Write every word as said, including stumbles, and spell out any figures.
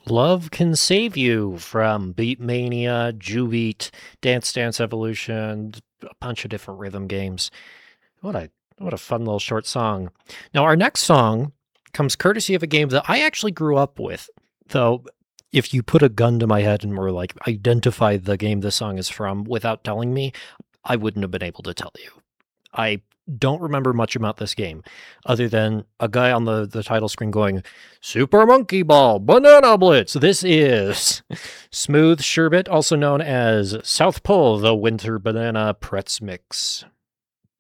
Love Can Save You from Beatmania, Jubeat, Dance Dance Evolution, a bunch of different rhythm games. What a what a fun little short song. Now our next song comes courtesy of a game that I actually grew up with. Though if you put a gun to my head and were like, identify the game this song is from without telling me, I wouldn't have been able to tell you. I don't remember much about this game other than a guy on the, the title screen going, Super Monkey Ball, Banana Blitz. This is Smooth Sherbet, also known as South Pole, the Winter Banana Pretz Mix.